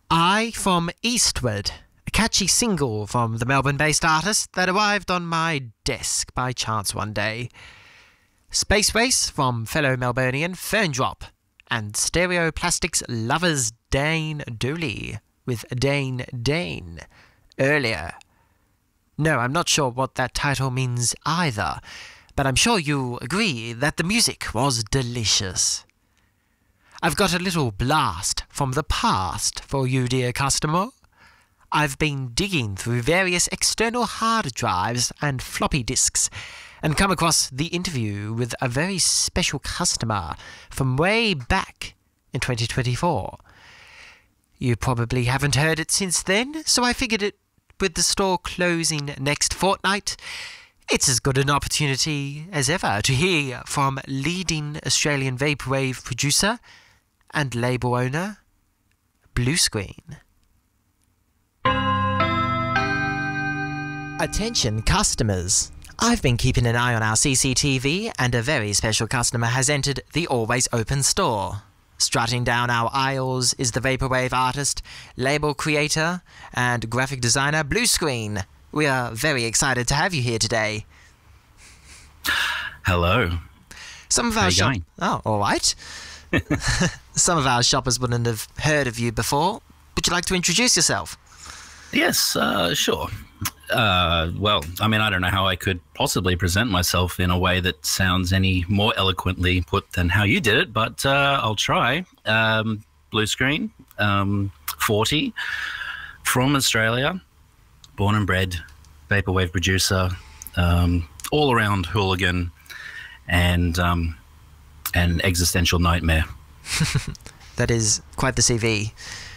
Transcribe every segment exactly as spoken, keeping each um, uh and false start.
I from Eastward, a catchy single from the Melbourne-based artist that arrived on my desk by chance one day. Space Race from fellow Melburnian Ferndrop, and Stereoplastics Lovers Dane Dooley with Dane Dane earlier. No, I'm not sure what that title means either, but I'm sure you agree that the music was delicious. I've got a little blast from the past for you, dear customer. I've been digging through various external hard drives and floppy disks and come across the interview with a very special customer from way back in twenty twenty-four. You probably haven't heard it since then, so I figured it with the store closing next fortnight, it's as good an opportunity as ever to hear from leading Australian vaporwave producer and label owner, Bluescreen. Attention customers. I've been keeping an eye on our C C T V and a very special customer has entered the always open store. Strutting down our aisles is the vaporwave artist, label creator and graphic designer Bluescreen. We are very excited to have you here today. Hello. Some of How our you shop- going? Oh, all right. Some of our shoppers wouldn't have heard of you before. Would you like to introduce yourself? Yes, uh, sure. Uh, well, I mean, I don't know how I could possibly present myself in a way that sounds any more eloquently put than how you did it, but uh, I'll try. Um, Bluescreen, um, forty, from Australia, born and bred, vaporwave producer, um, all-around hooligan, and um, an existential nightmare. That is quite the C V.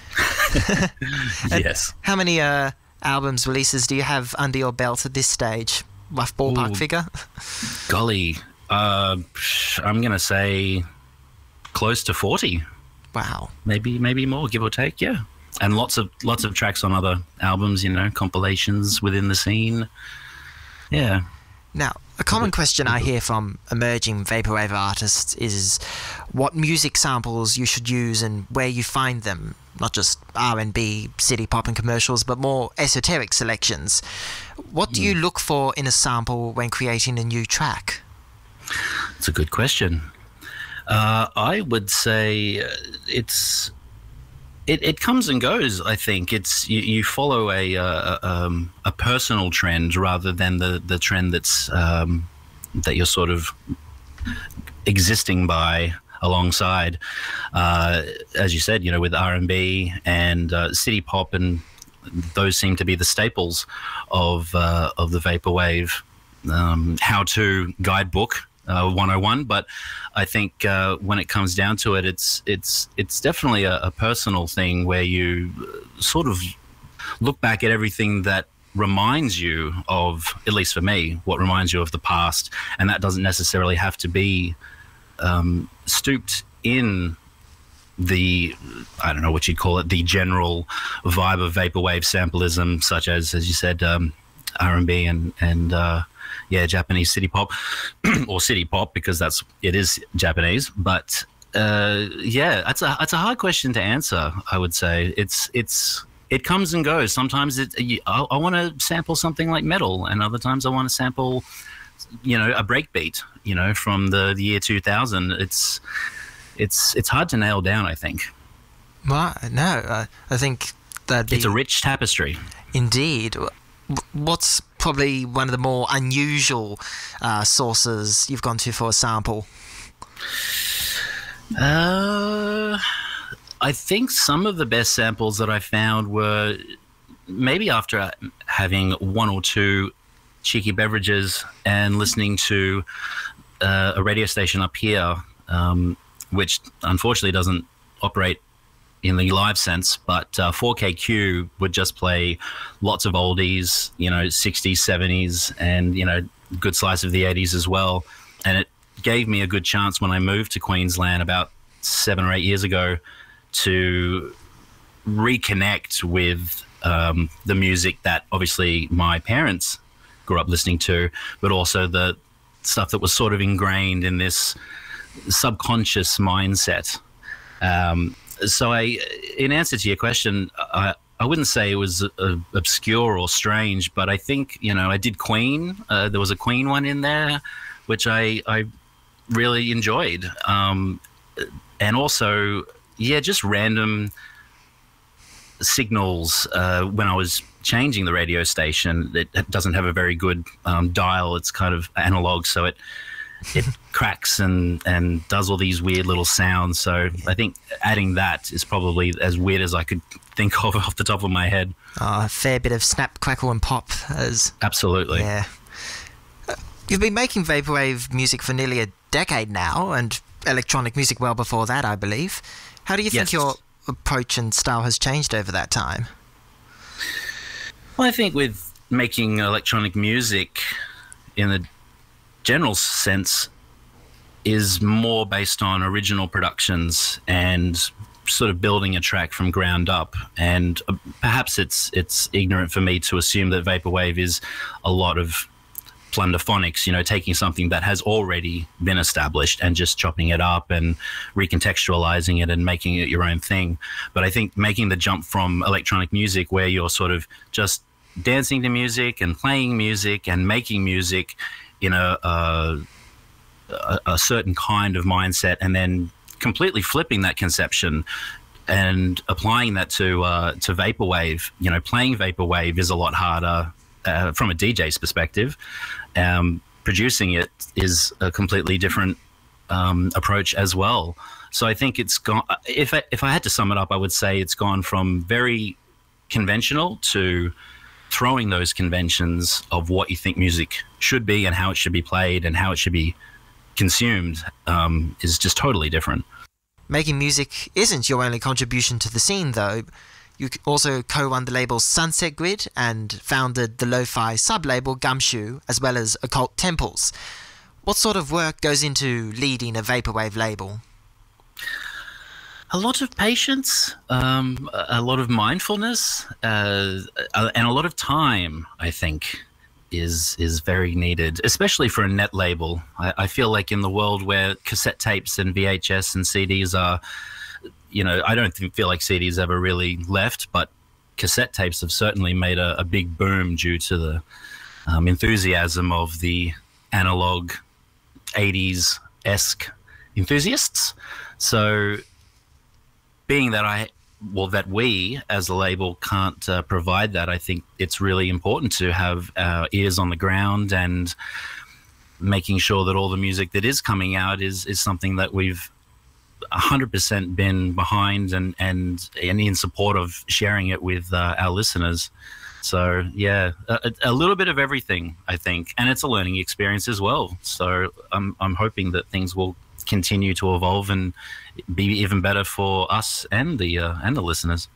Yes. How many uh, albums releases do you have under your belt at this stage? Rough ballpark Ooh. figure? Golly, uh, I'm going to say close to forty. Wow. Maybe, maybe more, give or take, yeah. And lots of lots of tracks on other albums, you know, compilations within the scene. Yeah. Now, a common question I hear from emerging vaporwave artists is what music samples you should use and where you find them. Not just R and B, city pop and commercials, but more esoteric selections. What do you look for in a sample when creating a new track? It's a good question. Uh, I would say uh, it's it, it comes and goes. I think it's you, you follow a uh, um, a personal trend rather than the the trend that's um, that you're sort of existing by alongside. Uh, as you said, you know, with R and B and uh, city pop, and those seem to be the staples of uh, of the vaporwave um, how-to guidebook. Uh, one oh one, but I think uh, when it comes down to it, it's it's it's definitely a, a personal thing where you sort of look back at everything that reminds you of, at least for me, what reminds you of the past, and that doesn't necessarily have to be um, stooped in the, I don't know what you'd call it, the general vibe of vaporwave samplism, such as, as you said, um, R and B and and uh, yeah, Japanese city pop or city pop, because that's it is Japanese. But uh, yeah, that's a that's a hard question to answer. I would say it's it's it comes and goes. Sometimes it I, I want to sample something like metal, and other times I want to sample, you know, a breakbeat, you know, from the, the year two thousand. It's it's it's hard to nail down, I think. Well, no, uh, I think that It's a rich tapestry. Indeed. What's probably one of the more unusual uh, sources you've gone to for a sample? Uh, I think some of the best samples that I found were maybe after having one or two cheeky beverages and listening to uh, a radio station up here, um, which unfortunately doesn't operate in the live sense, but uh, four K Q would just play lots of oldies, you know, sixties, seventies, and, you know, good slice of the eighties as well. And it gave me a good chance when I moved to Queensland about seven or eight years ago to reconnect with um, the music that obviously my parents grew up listening to, but also the stuff that was sort of ingrained in this subconscious mindset. Um, So I, in answer to your question, I, I wouldn't say it was uh, obscure or strange, but I think, you know, I did Queen. Uh, there was a Queen one in there, which I, I really enjoyed. Um, and also, yeah, just random signals uh, when I was changing the radio station. It, it doesn't have a very good um, dial. It's kind of analog, so it it cracks and, and does all these weird little sounds. So I think adding that is probably as weird as I could think of off the top of my head. Oh, a fair bit of snap, crackle and pop. As Absolutely. Yeah. Uh, You've been making vaporwave music for nearly a decade now, and electronic music well before that, I believe. How do you think Yes. your approach and style has changed over that time? Well, I think with making electronic music in the general sense is more based on original productions and sort of building a track from ground up. And uh, perhaps it's it's ignorant for me to assume that vaporwave is a lot of plunderphonics, you know, taking something that has already been established and just chopping it up and recontextualizing it and making it your own thing. But I think making the jump from electronic music, where you're sort of just dancing to music and playing music and making music in a, a, a certain kind of mindset, and then completely flipping that conception and applying that to uh, to vaporwave. You know, playing vaporwave is a lot harder uh, from a D J's perspective. Um, producing it is a completely different um, approach as well. So I think it's gone. If I, if I had to sum it up, I would say it's gone from very conventional to throwing those conventions of what you think music should be and how it should be played and how it should be consumed um, is just totally different. Making music isn't your only contribution to the scene, though. You also co-run the label Sunset Grid and founded the lo-fi sub-label Gumshoe, as well as Occult Temples. What sort of work goes into leading a vaporwave label? A lot of patience, um, a lot of mindfulness, uh, and a lot of time, I think, is is very needed, especially for a net label. I, I feel like in the world where cassette tapes and V H S and C Ds are, you know, I don't think, feel like C Ds ever really left, but cassette tapes have certainly made a, a big boom due to the um, enthusiasm of the analog eighties-esque enthusiasts. So being that I, well, that we as a label can't uh, provide that, I think it's really important to have our ears on the ground and making sure that all the music that is coming out is is something that we've one hundred percent been behind and, and, and in support of sharing it with uh, our listeners. So, yeah, a, a little bit of everything, I think. And it's a learning experience as well. So I'm, I'm hoping that things will continue to evolve and be even better for us and the uh, and the listeners.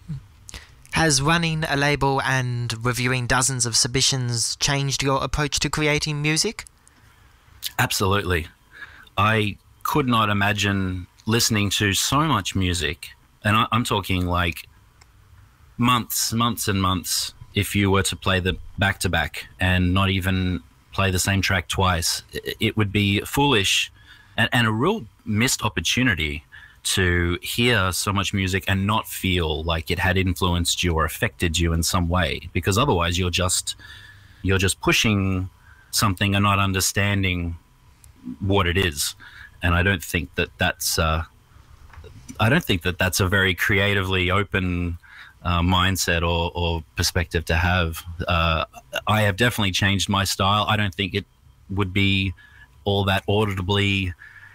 Has running a label and reviewing dozens of submissions changed your approach to creating music? Absolutely. I could not imagine listening to so much music, and I, I'm talking like months, months and months, if you were to play them back to back and not even play the same track twice. It, it would be foolish and, and a real missed opportunity to hear so much music and not feel like it had influenced you or affected you in some way, because otherwise you're just you're just pushing something and not understanding what it is. And I don't think that that's uh, I don't think that that's a very creatively open uh, mindset or, or perspective to have. Uh, I have definitely changed my style. I don't think it would be all that audibly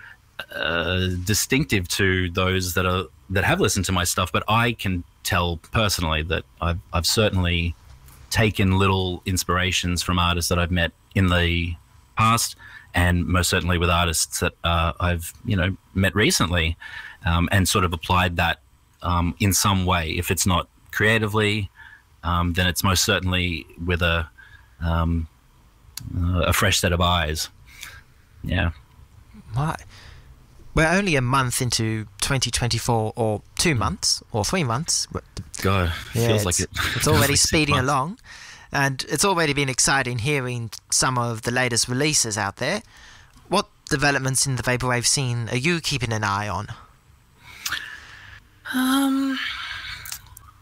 uh, distinctive to those that are that have listened to my stuff, but I can tell personally that I've, I've certainly taken little inspirations from artists that I've met in the past, and most certainly with artists that uh, I've you know met recently, um, and sort of applied that um, in some way. If it's not creatively, um, then it's most certainly with a um, a fresh set of eyes. Yeah. Right. We're only a month into twenty twenty-four, or two months, or three months. God, yeah, feels like it. It's already like speeding along, and it's already been exciting hearing some of the latest releases out there. What developments in the vaporwave scene are you keeping an eye on? Um,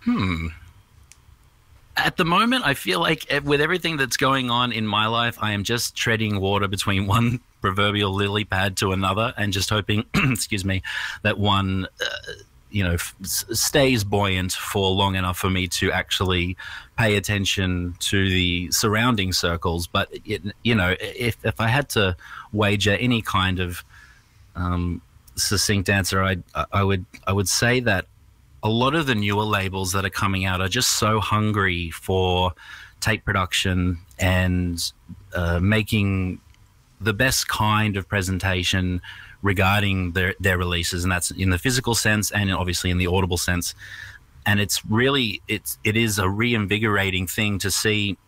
Hmm. At the moment, I feel like with everything that's going on in my life, I am just treading water between one proverbial lily pad to another, and just hoping, excuse me, that one, uh, you know, f- stays buoyant for long enough for me to actually pay attention to the surrounding circles. But it, you know, if if I had to wager any kind of um, succinct answer, I I would I would say that a lot of the newer labels that are coming out are just so hungry for tape production and uh, making the best kind of presentation regarding their, their releases, and that's in the physical sense and obviously in the audible sense. And it's really, it's, it is a reinvigorating thing to see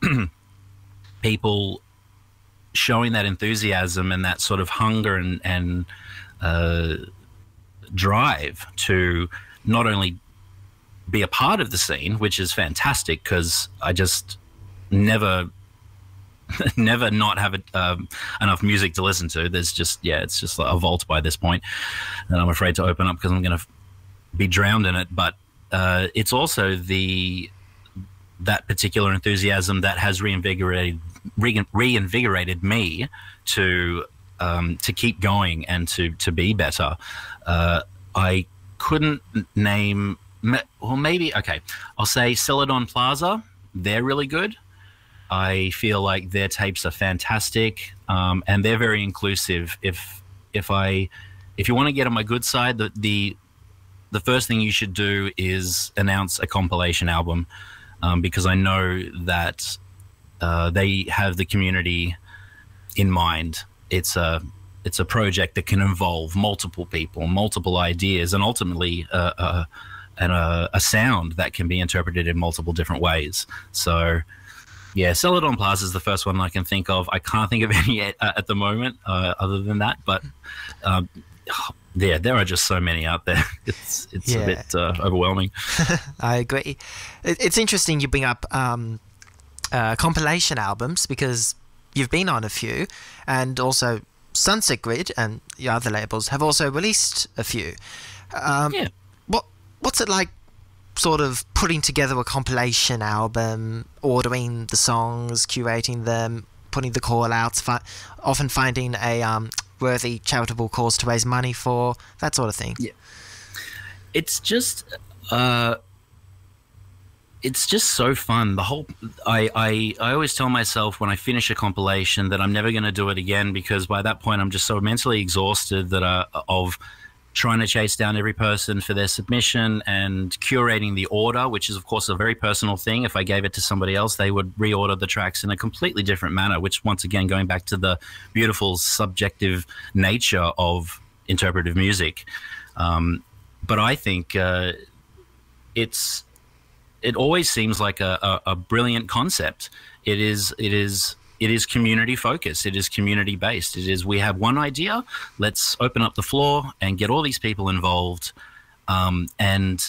people showing that enthusiasm and that sort of hunger and, and uh, drive to not only be a part of the scene, which is fantastic, because I just never never not have a, um, enough music to listen to. There's just, yeah, it's just like a vault by this point, and I'm afraid to open up because I'm going to be drowned in it. But uh, it's also the that particular enthusiasm that has reinvigorated re- reinvigorated me to um, to keep going and to to be better. Uh, I couldn't name. Well, maybe, okay, I'll say Celadon Plaza. They're really good. I feel like their tapes are fantastic, um, and they're very inclusive. If if I if you want to get on my good side, the the the first thing you should do is announce a compilation album, um, because I know that uh, they have the community in mind. It's a it's a project that can involve multiple people, multiple ideas, and ultimately uh, uh, and a, a sound that can be interpreted in multiple different ways. So, yeah, Celadon Plaza is the first one I can think of. I can't think of any at, uh, at the moment uh, other than that, but um, yeah, there are just so many out there. It's it's yeah. a bit uh, overwhelming. I agree. It, it's interesting you bring up um, uh, compilation albums, because you've been on a few, and also Sunset Grid and the other labels have also released a few. Um, yeah. What What's it like, sort of putting together a compilation album, ordering the songs, curating them, putting the call-outs, fi- often finding a um, worthy charitable cause to raise money for, that sort of thing? Yeah. It's just... Uh, it's just so fun. The whole... I, I, I always tell myself when I finish a compilation that I'm never going to do it again, because by that point I'm just so mentally exhausted that uh, of... trying to chase down every person for their submission and curating the order, which is, of course, a very personal thing. If I gave it to somebody else, they would reorder the tracks in a completely different manner, which, once again, going back to the beautiful subjective nature of interpretive music. Um, but I think uh, it's it always seems like a, a, a brilliant concept. It is it is... It is community focused. It is community based. It is, we have one idea, let's open up the floor and get all these people involved, um, and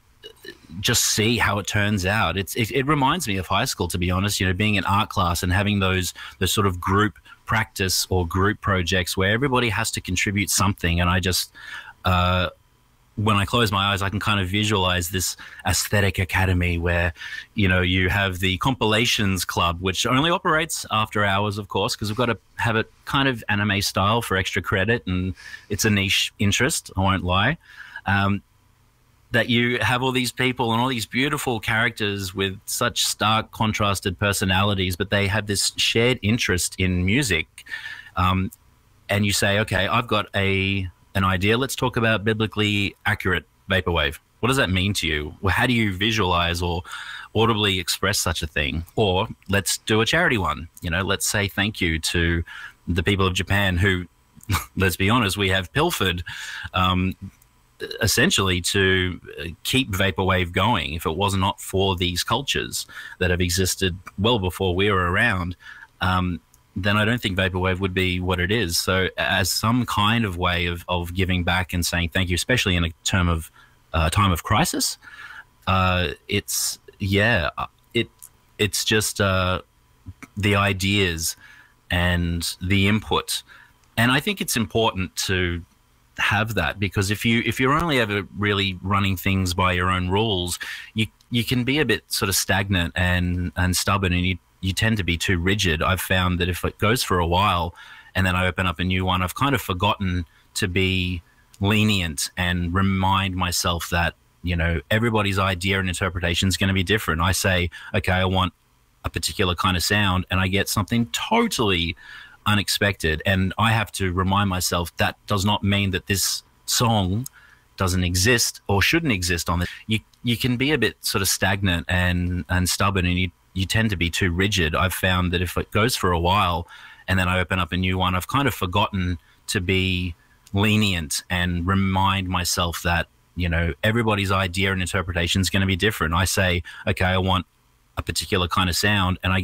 just see how it turns out. It's, it, it reminds me of high school, to be honest, you know, being in art class and having those, those sort of group practice or group projects where everybody has to contribute something. And I just, uh, when I close my eyes, I can kind of visualize this aesthetic academy where, you know, you have the compilations club, which only operates after hours, of course, because we've got to have it kind of anime style for extra credit, and it's a niche interest, I won't lie. Um, that you have all these people and all these beautiful characters with such stark contrasted personalities, but they have this shared interest in music. Um, and you say, okay, I've got a... an idea. Let's talk about biblically accurate vaporwave. What does that mean to you? Well, how do you visualize or audibly express such a thing? Or let's do a charity one. You know, let's say thank you to the people of Japan who, let's be honest, we have pilfered um, essentially to keep vaporwave going. If it was not for these cultures that have existed well before we were around, um, then I don't think vaporwave would be what it is. So as some kind of way of, of giving back and saying thank you, especially in a term of uh, time of crisis, uh, it's, yeah, it it's just uh, the ideas and the input. And I think it's important to have that, because if you if you're only ever really running things by your own rules, you you can be a bit sort of stagnant and and stubborn, and you you tend to be too rigid. I've found that if it goes for a while and then I open up a new one, I've kind of forgotten to be lenient and remind myself that, you know, everybody's idea and interpretation is going to be different. I say, okay, I want a particular kind of sound, and I get something totally unexpected, and I have to remind myself that does not mean that this song doesn't exist or shouldn't exist on it. You you can be a bit sort of stagnant and and stubborn, and you you tend to be too rigid. I've found that if it goes for a while and then I open up a new one, I've kind of forgotten to be lenient and remind myself that, you know, everybody's idea and interpretation is going to be different. I say, okay, I want a particular kind of sound, and I